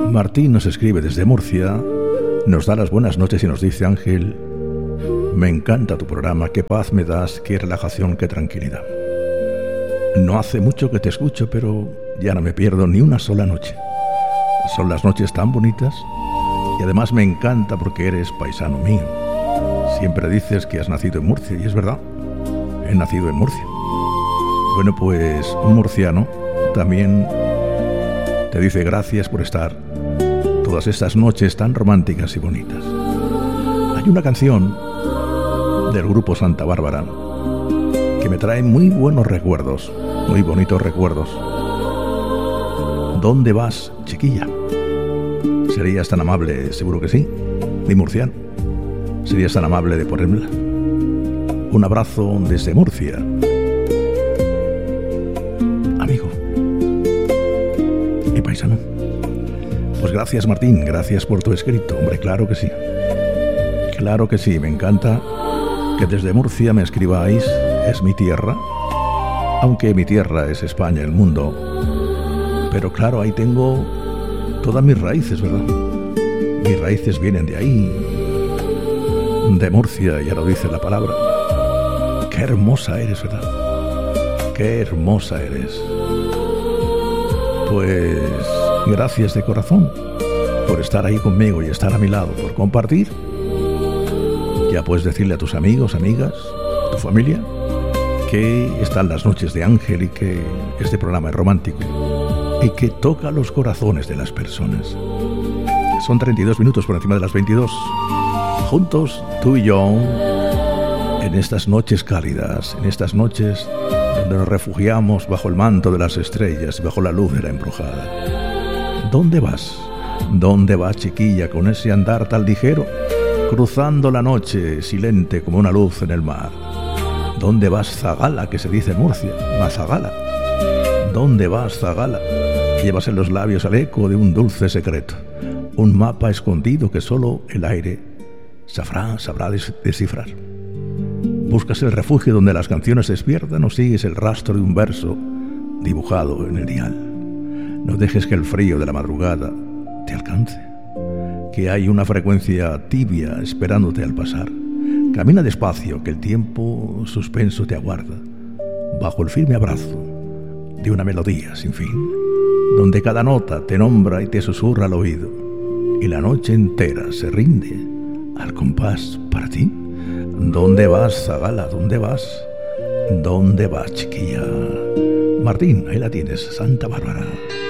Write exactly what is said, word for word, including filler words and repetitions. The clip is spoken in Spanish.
Martín nos escribe desde Murcia, nos da las buenas noches y nos dice: Ángel, me encanta tu programa, qué paz me das, qué relajación, qué tranquilidad. No hace mucho que te escucho, pero ya no me pierdo ni una sola noche. Son las noches tan bonitas y además me encanta porque eres paisano mío. Siempre dices que has nacido en Murcia y es verdad, he nacido en Murcia. Bueno, pues un murciano también te dice gracias por estar todas estas noches tan románticas y bonitas. Hay una canción del grupo Santa Bárbara que me trae muy buenos recuerdos, muy bonitos recuerdos. ¿Dónde vas, chiquilla? ¿Serías tan amable? Seguro que sí, mi murciano. ¿Serías tan amable de ponérmela? Un abrazo desde Murcia, amigo y paisano. Pues gracias, Martín, gracias por tu escrito. Hombre, claro que sí. Claro que sí, me encanta que desde Murcia me escribáis. Es mi tierra, aunque mi tierra es España, el mundo. Pero claro, ahí tengo todas mis raíces, ¿verdad? Mis raíces vienen de ahí, de Murcia, ya lo dice la palabra. Qué hermosa eres, ¿verdad? Qué hermosa eres. Pues gracias de corazón por estar ahí conmigo y estar a mi lado, por compartir. Ya puedes decirle a tus amigos, amigas, a tu familia, que están las noches de Ángel y que este programa es romántico y que toca los corazones de las personas. Son treinta y dos minutos por encima de las veintidós. Juntos, tú y yo, en estas noches cálidas, en estas noches donde nos refugiamos bajo el manto de las estrellas y bajo la luz de la embrujada. ¿Dónde vas? ¿Dónde vas, chiquilla, con ese andar tan ligero, cruzando la noche silente como una luz en el mar? ¿Dónde vas, Zagala, que se dice en Murcia? Mazagala. ¿Dónde vas, Zagala? Llevas en los labios el eco de un dulce secreto, un mapa escondido que solo el aire sabrá, sabrá des- descifrar. ¿Buscas el refugio donde las canciones despiertan o sigues el rastro de un verso dibujado en el dial? No dejes que el frío de la madrugada te alcance, que hay una frecuencia tibia esperándote al pasar. Camina despacio, que el tiempo suspenso te aguarda, bajo el firme abrazo de una melodía sin fin, donde cada nota te nombra y te susurra al oído, y la noche entera se rinde al compás para ti. ¿Dónde vas, Zagala? ¿Dónde vas? ¿Dónde vas, chiquilla? Martín, ahí la tienes, Santa Bárbara.